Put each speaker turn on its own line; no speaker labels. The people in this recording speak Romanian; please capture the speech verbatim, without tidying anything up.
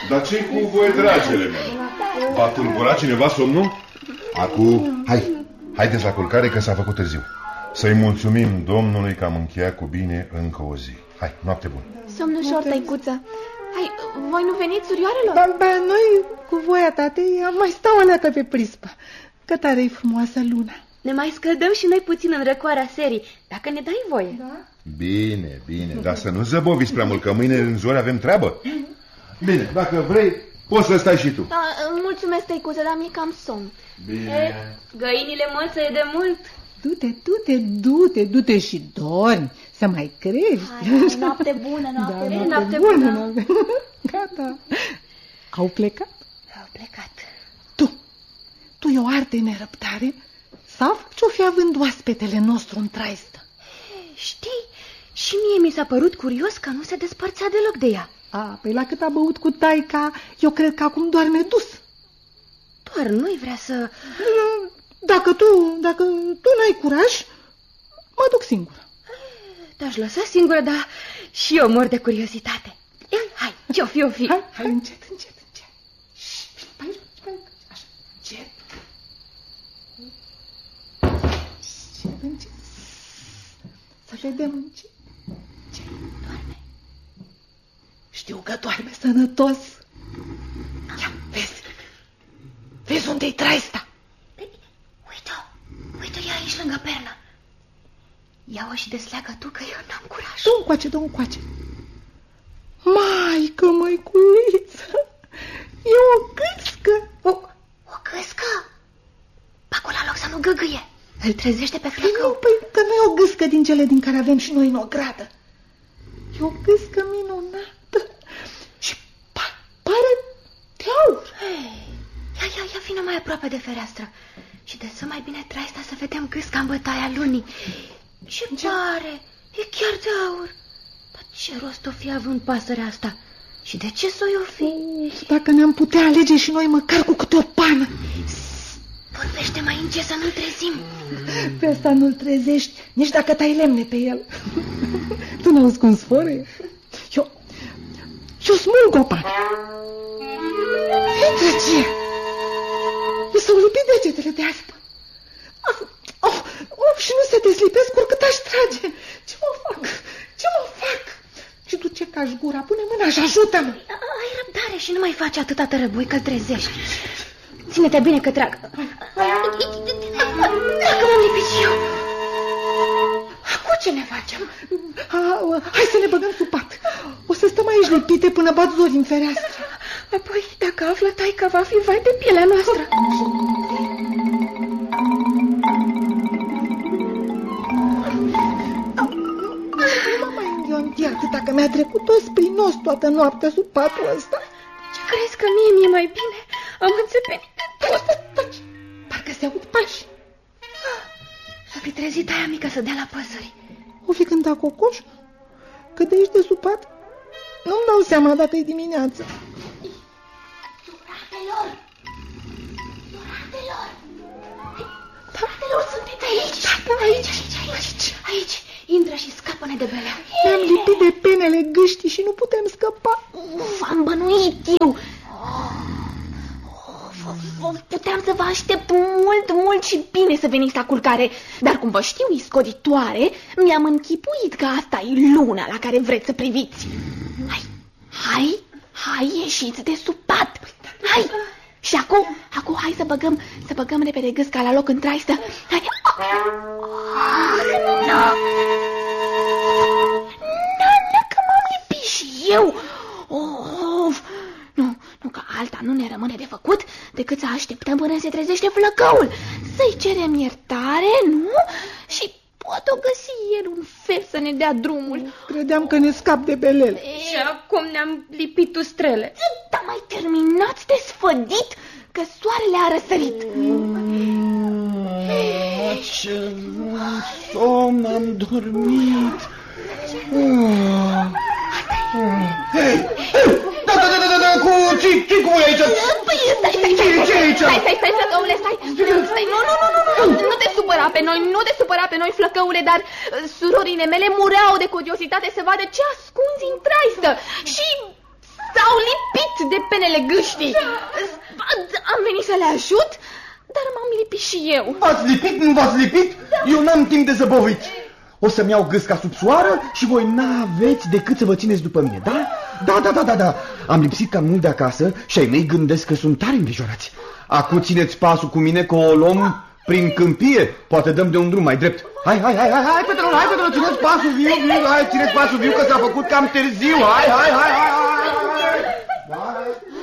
Dar ce cu voi, dragele mele? V-a tulburat cineva somnul? Acum, hai, haideți la culcare că s-a făcut târziu. Să-i mulțumim Domnului că am încheiat cu bine încă o zi. Hai, noapte bună.
Somn ușor, tăicuță. Hai, voi nu veniți, surioarelor?
Ba, ba, noi, cu voia tatei, am mai stau aleată pe prispă. Că tare-i frumoasă luna.
Ne mai scăldăm și noi puțin în răcoarea serii, dacă ne dai voie.
Da?
Bine, bine, dar să nu zăboviți prea mult, că mâine în zori avem treabă. Bine, dacă vrei, poți să stai și tu.
Da, mulțumesc, tăicuță, dar mi-e cam somn.
Bine.
E, găinile mățăie de mult.
Du-te, du-te, du-te, du-te și dormi, să mai crești.
Hai, hai, noapte bună, noapte
da,
bună,
noapte
bună.
bună. Noapte... Gata. Au plecat?
Au plecat.
Tu, tu e o arte nerăbdare? Sau ce-o fi având oaspetele nostru în traistă?
Știi, și mie mi s-a părut curios că nu se despărțea deloc de ea.
A, păi la cât a băut cu taica, eu cred că acum doarme dus.
Doar nu-i vrea să...
Dacă tu, dacă tu n-ai curaj, mă duc singură.
Te-aș lăsa singură, dar și eu mor de curiozitate. Ia, hai, ce-o fi, o fi.
Hai, hai, încet, încet, încet. Șt, pe aici, pe aici, așa, încet. Încet, încet. Să vedem încet. Ce? Doarme. Știu că doarme sănătos. Ia, vezi. Vezi unde-i traista?
Uite-o, uite-o, e aici lângă pernă. Ia-o și desleagă tu, că eu n-am curaj.
Du încoace, du încoace. Maică, măiculiță, e o gâscă.
O, o gâscă? Acolo la loc să nu gâgâie. Îl trezește pe flăcău.
Nu, păi că nu e o gâscă din cele din care avem și noi în ogradă. E o gâscă minunată și pa pare de aur.
Hey, ia, ia, ia, vină mai aproape de fereastră și dă mai bine traista să vedem gâsca în bătaia lunii. Ce pare, e chiar de aur. Dar ce rost o fi având pasărea asta? Și de ce s-o fi?
Dacă ne-am putea alege și noi măcar cu câte o pană.
Vorbește mai încet să nu-l trezim.
Pe asta nu-l trezești, nici dacă tai lemne pe el. Tu n-auzi cum sfărăie? Eu, eu smulg o pană. Intră ce? Mi s-au lipit degetele de asta. Oh, oh, și nu se deslipesc oricât aș trage. Ce mă fac? Ce mă fac? Și tu ce cași gura? Pune mâna și ajută-mă.
Ai răbdare și nu mai faci atâta tărăbui că-l trezești. Ține-te bine că trag. Dacă m-am lipit și eu. Acum ce ne facem?
A, hai să ne băgăm sub pat. O să stăm aici lipite până bat zori în fereastră.
Apoi, dacă află taica, va fi vai de pielea noastră.
Nu mai înghionti atâta că mi-a trecut os prin nos toată noaptea sub patul ăsta.
Ce crezi că mie mi-e mai bine? Am înțepenit de tot.
Taci, parcă se aud pași.
S-a fi trezit aia mică să dea la păsări.
O fi cântat cocoș? Că de aici de sub pat nu-mi dau seama dacă e dimineață.
Iuratelor! Iuratelor! Iuratelor, sunteți aici?
Da, aici,
aici, aici, aici. Intră și scapă-ne de belea.
Ne-am lipit de penele gâștii și nu putem scăpa.
Uf, am bănuit eu. Puteam să vă aștept mult, mult și bine să veniți la culcare, dar cum vă știu iscoditoare, mi-am închipuit că asta e luna la care vreți să priviți. Hai, hai, hai, ieșiți de sub pat. Hai, și acum, acum hai să băgăm, să băgăm repede gâsca la loc în traistă. Hai, nu, nu, că m-am lipit și eu. Of, nu, nu, că alta nu ne rămâne de făcut decât să așteptăm până se trezește flăcăul. Să-i cerem iertare, nu? Și poate o găsi el un fel să ne dea drumul.
Credeam că ne scap de belele.
Și acum ne-am lipit ustrele. Dar mai terminați de sfădit că soarele a răsărit.
Mm, ce mult somn am dormit. Mm. Hei, da, da, da, da, da, cu ce cu aici?
Păi, stai, stai, stai, stai, stai, stai, flăcăule, stai, stai, nu, nu, nu, nu, nu, nu te supăra pe noi, nu te supăra pe noi, flăcăule, dar surorile mele mureau de curiozitate să vadă ce ascunzi în traistă și s-au lipit de penele gâștii. Am venit să le ajut, dar m-am lipit și eu.
V-ați lipit? Nu v-ați lipit? Da. Eu n-am timp de zăboviți. O să-mi iau gâsca sub soară și voi n-aveți decât să vă țineți după mine, da? Da, da, da, da, da. Am lipsit cam mult de acasă și ai mei gândesc că sunt tare îngrijorați. Acu țineți pasul cu mine, că o luăm prin câmpie. Poate dăm de un drum mai drept. Hai, hai, hai, hai, hai, Petrol, hai, Petrol, țineți pasul viu, viu, hai, țineți pasul viu, că s-a făcut cam târziu. Hai, hai, hai, hai, hai.